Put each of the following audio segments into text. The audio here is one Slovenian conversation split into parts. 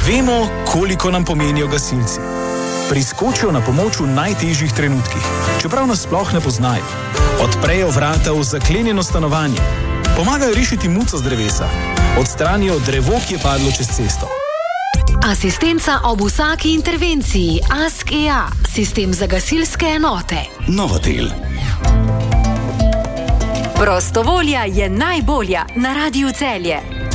Vemo, koliko nam pomenijo gasilci. Priskočijo na pomoč v najtežjih trenutkih, čeprav nas sploh ne poznajo. Odprejo vrata v zaklenjeno stanovanje, pomagajo rešiti muco z drevesa, odstranijo drevo, ki je padlo čez cesto. Asistenca ob vsaki intervenciji. Ask.ea, sistem za gasilske enote. Novotel. Prostovolja je najbolja na Radiu Celje.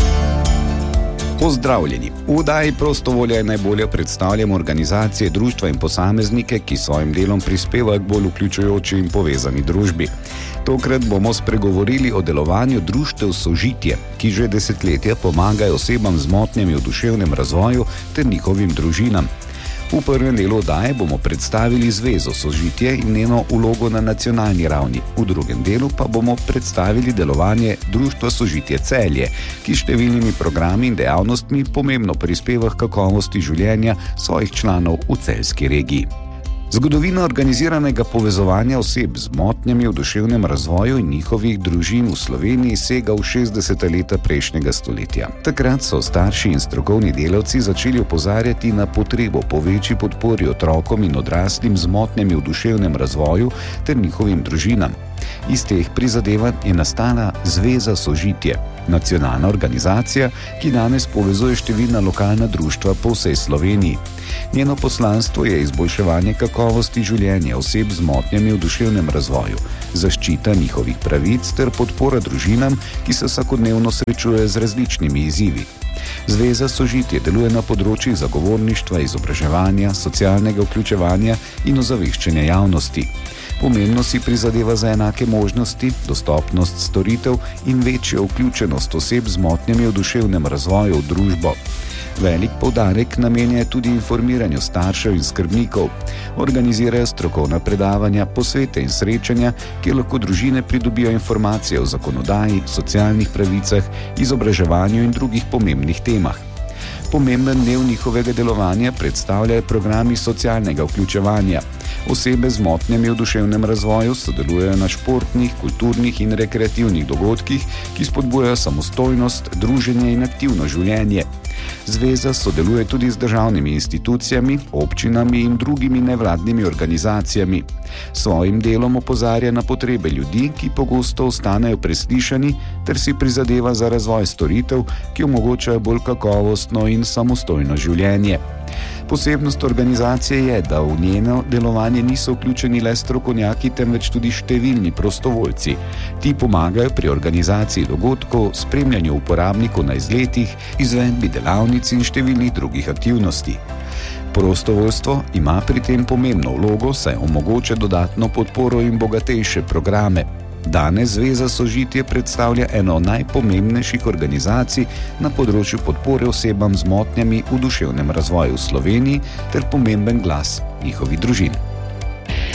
Pozdravljeni. V oddaji Prostovolja je najbolje predstavljamo organizacije, društva in posameznike, ki svojim delom prispevajo k bolj vključujoči in povezani družbi. Tokrat bomo spregovorili o delovanju društev Sožitje, ki že desetletja pomagajo osebam z motnjami v duševnem razvoju ter njihovim družinam. V prvem delu oddaje bomo predstavili Zvezo Sožitje in njeno vlogo na nacionalni ravni. V drugem delu pa bomo predstavili delovanje Društva Sožitje Celje, ki s številnimi programi in dejavnostmi pomembno prispeva k kakovosti življenja svojih članov v celjski regiji. Zgodovina organiziranega povezovanja oseb z motnjami v duševnem razvoju in njihovih družin v Sloveniji sega v 60. leta prejšnjega stoletja. Takrat so starši in strokovni delavci začeli opozarjati na potrebo po večji podpori otrokom in odraslim z motnjami v duševnem razvoju ter njihovim družinam. Iz teh prizadevanj je nastala Zveza Sožitje, nacionalna organizacija, ki danes povezuje številna lokalna društva po vsej Sloveniji. Njeno poslanstvo je izboljševanje kakovosti življenja oseb z motnjami v duševnem razvoju, zaščita njihovih pravic ter podpora družinam, ki se vsakodnevno srečujejo z različnimi izzivi. Zveza Sožitje deluje na področjih zagovorništva, izobraževanja, socialnega vključevanja in ozaveščanja javnosti. Pomembno si prizadeva za enake možnosti, dostopnost storitev in večjo vključenost oseb z motnjami v duševnem razvoju v družbo. Velik poudarek namenja tudi informiranju staršev in skrbnikov. Organizirajo strokovna predavanja, posvete in srečanja, kjer lahko družine pridobijo informacije o zakonodaji, socialnih pravicah, izobraževanju in drugih pomembnih temah. Pomemben del njihovega delovanja predstavljajo programi socialnega vključevanja. Osebe z motnjami v duševnem razvoju sodelujejo na športnih, kulturnih in rekreativnih dogodkih, ki spodbujajo samostojnost, druženje in aktivno življenje. Zveza sodeluje tudi z državnimi institucijami, občinami in drugimi nevladnimi organizacijami. Svojim delom opozarja na potrebe ljudi, ki pogosto ostanejo preslišani, ter si prizadeva za razvoj storitev, ki omogočajo bolj kakovostno in samostojno življenje. Posebnost organizacije je, da v njeno delovanje niso vključeni le strokovnjaki, temveč tudi številni prostovoljci. Ti pomagajo pri organizaciji dogodkov, spremljanju uporabnikov na izletih, izvedbi delavnic in številnih drugih aktivnosti. Prostovoljstvo ima pri tem pomembno vlogo, saj omogoča dodatno podporo in bogatejše programe. Danes Zveza Sožitje predstavlja eno najpomembnejših organizacij na področju podpore osebam z motnjami v duševnem razvoju v Sloveniji ter pomemben glas njihovih družin.